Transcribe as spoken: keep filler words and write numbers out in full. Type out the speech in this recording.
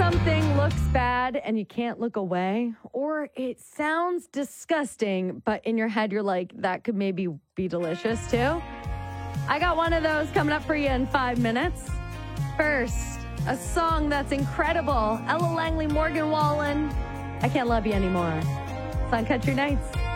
something looks bad and you can't look away, or it sounds disgusting, but in your head you're like, that could maybe be delicious too? I got one of those coming up for you in five minutes. First, a song that's incredible. Ella Langley, Morgan Wallen, I Can't Love You Anymore. It's on Country Nights.